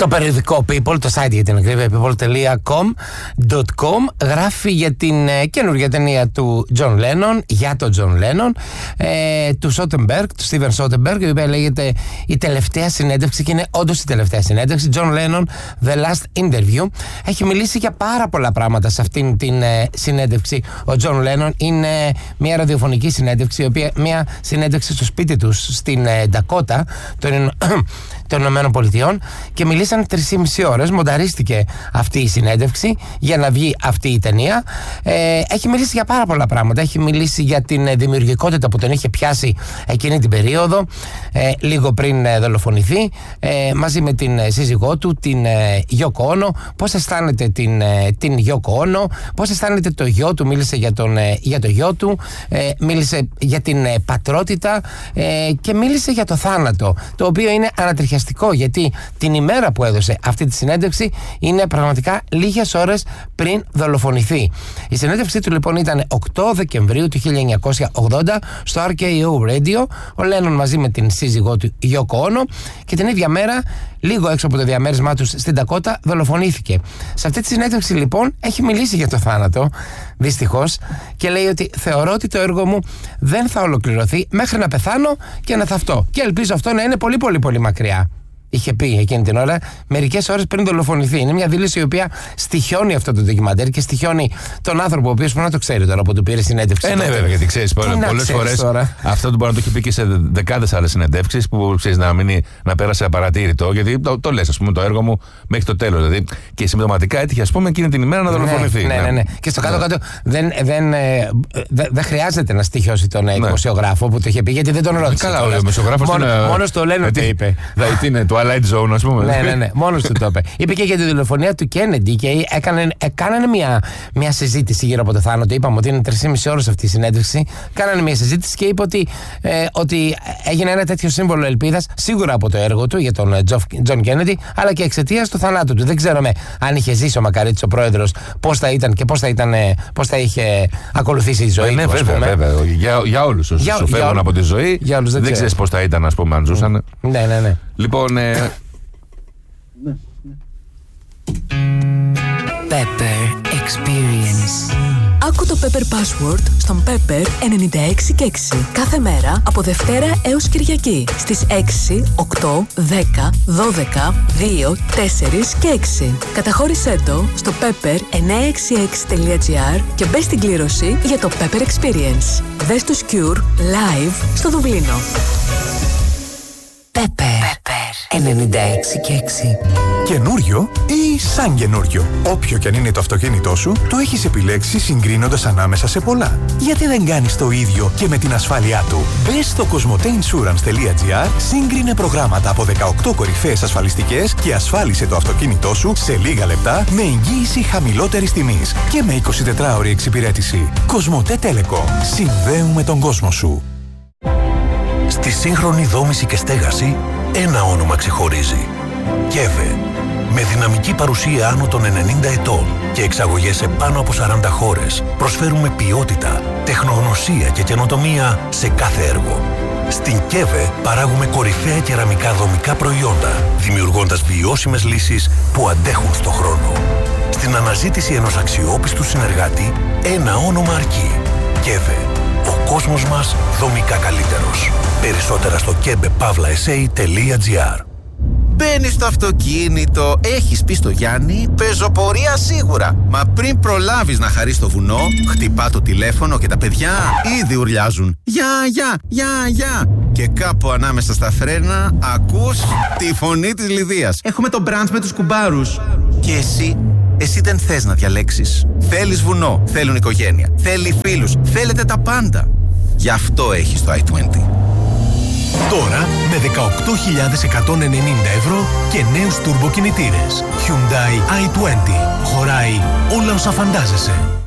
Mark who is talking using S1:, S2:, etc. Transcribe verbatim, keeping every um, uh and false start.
S1: Το περιοδικό People, το site για την ακρίβεια people dot com, γράφει για την ε, καινούργια ταινία του John Lennon, για τον John Lennon, ε, του Soderbergh, του Steven Soderbergh, η οποία λέγεται η τελευταία συνέντευξη, και είναι όντως η τελευταία συνέντευξη. John Lennon, The Last Interview. Έχει μιλήσει για πάρα πολλά πράγματα σε αυτήν την ε, συνέντευξη. Ο John Lennon είναι μια ραδιοφωνική συνέντευξη, η οποία, μια συνέντευξη στο σπίτι τους στην ε, Ντακότα των, των Ηνωμένων Πολιτειών, και μιλήσαν τρεις και μισή ώρες. Μονταρίστηκε αυτή η συνέντευξη για να βγει αυτή η ταινία. Ε, έχει μιλήσει για πάρα πολλά πράγματα. Έχει μιλήσει για την ε, δημιουργικότητα που τον είχε πιάσει εκείνη την περίοδο, ε, λίγο πριν ε, δολοφονηθεί, ε, μαζί με την ε, σύζυγό του, την ε, Yoko Ono. Πώς αισθάνεται την, ε, την Yoko Ono, πώς αισθάνεται το γιο του. Μίλησε για, τον, ε, για το γιο του, ε, μίλησε για την ε, πατρότητα, ε, και μίλησε για το θάνατο, το οποίο είναι ανατριχιαστικό, γιατί την ημέρα που έδωσε αυτή τη συνέντευξη είναι πραγματικά λίγες ώρες πριν δολοφονηθεί. Η συνέντευξή του λοιπόν ήταν οκτώ Δεκεμβρίου του χίλια εννιακόσια ογδόντα στο αρ κέι ο Radio, ο Lennon μαζί με την σύζυγό του Yoko Ono, και την ίδια μέρα, λίγο έξω από το διαμέρισμά τους στην Ντακότα, δολοφονήθηκε. Σε αυτή τη συνέντευξη λοιπόν έχει μιλήσει για το θάνατο, δυστυχώς, και λέει ότι θεωρώ ότι το έργο μου δεν θα ολοκληρωθεί μέχρι να πεθάνω και να θαυτώ, και ελπίζω αυτό να είναι πολύ πολύ πολύ μακριά. Είχε πει εκείνη την ώρα, μερικές ώρες πριν δολοφονηθεί. Είναι μια δήλωση η οποία στοιχιώνει αυτό το ντοκιμαντέρ και στοιχιώνει τον άνθρωπο, ο οποίος πρέπει να το ξέρει τώρα που του πήρε συνέντευξη.
S2: Ε, ναι, βέβαια, γιατί ξέρεις, πολλές φορές τώρα. Αυτό του μπορεί να το έχει πει και σε δεκάδες άλλες συνεντεύξεις που ξέρεις να, μείνει, να πέρασε απαρατήρητο. Γιατί το, το λες, ας πούμε, το έργο μου μέχρι το τέλος. Δηλαδή, και συμπτωματικά έτυχε, ας πούμε, εκείνη την ημέρα να δολοφονηθεί.
S1: Ναι, ναι, ναι, ναι. Και στο κάτω-κάτω δεν, δεν, δεν, δεν χρειάζεται να στοιχιώσει τον ναι. δημοσιογράφο που το είχε πει, γιατί δεν τον ρώτησε.
S2: Καλά, ο δημοσιογράφος
S1: μόνο στο Lennon το είπε.
S2: Light Zone, ας πούμε.
S1: Ναι, ναι, ναι, μόνος του το είπε. Είπε και για τη δολοφονία του Kennedy, και έκανε, έκαναν μια, μια συζήτηση γύρω από το θάνατο. Είπαμε ότι είναι τρεις και μισή ώρες αυτή η συνέντευξη. Κάνανε μια συζήτηση και είπε ότι, ε, ότι έγινε ένα τέτοιο σύμβολο ελπίδας, σίγουρα από το έργο του για τον John Kennedy, αλλά και εξαιτίας του θανάτου του. Δεν ξέρουμε αν είχε ζήσει ο Μακαρίτης ο πρόεδρος, πώς θα ήταν και πώς θα, ήταν, πώς θα είχε ακολουθήσει η ζωή
S2: ε, ναι,
S1: του.
S2: Βέβαια, βέβαια. Για, για όλους όσους σου φεύγουν από τη ζωή, δεν, δεν ξέρεις πώς θα ήταν, ας πούμε, αν ζούσαν.
S1: Ναι, ναι, ναι.
S2: Λοιπόν. Ε,
S3: Pepper Experience. Άκου το Pepper Password στον Pepper ενενήντα έξι και έξι. Κάθε μέρα από Δευτέρα έως Κυριακή στις έξι, οκτώ, δέκα, δώδεκα, δύο, τέσσερα και έξι. Καταχώρησέ το στο pepper εννιακόσια εξήντα έξι τελεία gr και μπες στην κλήρωση για το Pepper Experience. Δες τους Cure live στο Δουβλίνο. Pepper ενενήντα έξι και έξι.
S4: Καινούριο ή σαν καινούριο. Όποιο κι αν είναι το αυτοκίνητό σου, το έχεις επιλέξει συγκρίνοντας ανάμεσα σε πολλά. Γιατί δεν κάνεις το ίδιο και με την ασφάλειά του. Μπες στο κοσμοτέινσουρανς τελεία gr, σύγκρινε προγράμματα από δεκαοκτώ κορυφαίες ασφαλιστικές και ασφάλισε το αυτοκίνητό σου σε λίγα λεπτά με εγγύηση χαμηλότερης τιμής και με εικοσιτετράωρη εξυπηρέτηση. Κοσμοτέ Telecom. Συνδέουμε τον κόσμο σου.
S5: Στη σύγχρονη δόμηση και στέγαση, ένα όνομα ξεχωρίζει. κέβε. Με δυναμική παρουσία άνω των ενενήντα ετών και εξαγωγές σε πάνω από σαράντα χώρες, προσφέρουμε ποιότητα, τεχνογνωσία και καινοτομία σε κάθε έργο. Στην κέβε παράγουμε κορυφαία κεραμικά δομικά προϊόντα, δημιουργώντας βιώσιμες λύσεις που αντέχουν στο χρόνο. Στην αναζήτηση ενός αξιόπιστου συνεργάτη, ένα όνομα αρκεί. κέβε. Ο κόσμος μας δομικά καλύτερος. Περισσότερα στο κέβε παύλα ες έι τελεία τζι άρ.
S6: Μπαίνεις στο αυτοκίνητο, έχεις πει στο Γιάννη, πεζοπορία σίγουρα. Μα πριν προλάβεις να χαρείς το βουνό, χτυπά το τηλέφωνο και τα παιδιά ήδη ουρλιάζουν. Γεια, γεια, γεια, γεια. Και κάπου ανάμεσα στα φρένα ακούς τη φωνή της Λιδίας.
S7: Έχουμε το μπραντς με τους κουμπάρους.
S6: Και εσύ, εσύ δεν θες να διαλέξεις. Θέλεις βουνό, θέλουν οικογένεια, θέλει φίλους, θέλετε τα πάντα. Γι' αυτό έχεις το άι είκοσι.
S5: Τώρα με δεκαοκτώ χιλιάδες εκατόν ενενήντα ευρώ και νέους τουρμποκινητήρες. Hyundai άι είκοσι. Χωράει όλα όσα φαντάζεσαι.